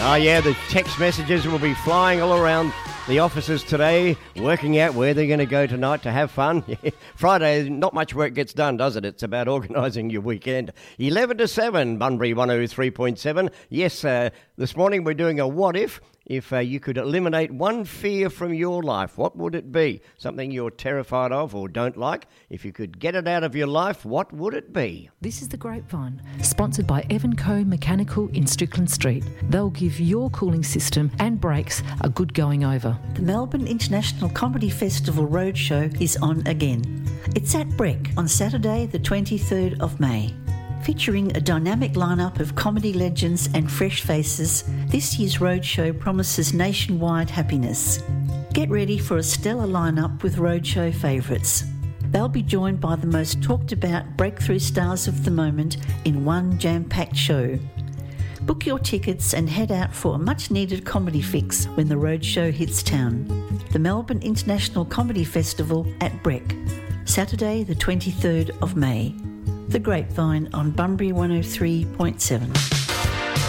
Oh yeah, the text messages will be flying all around the offices today, working out where they're going to go tonight to have fun. Friday, not much work gets done, does it? It's about organising your weekend. 11 to 7, Bunbury 103.7. Yes, this morning we're doing a what if. If you could eliminate one fear from your life, what would it be? Something you're terrified of or don't like? If you could get it out of your life, what would it be? This is The Grapevine, sponsored by Evan Co Mechanical in Strickland Street. They'll give your cooling system and brakes a good going over. The Melbourne International Comedy Festival Roadshow is on again. It's at Breck on Saturday the 23rd of May. Featuring a dynamic lineup of comedy legends and fresh faces, this year's roadshow promises nationwide happiness. Get ready for a stellar lineup with roadshow favourites. They'll be joined by the most talked about breakthrough stars of the moment in one jam-packed show. Book your tickets and head out for a much-needed comedy fix when the roadshow hits town. The Melbourne International Comedy Festival at Breck, Saturday the 23rd of May. The Grapevine on Bunbury 103.7.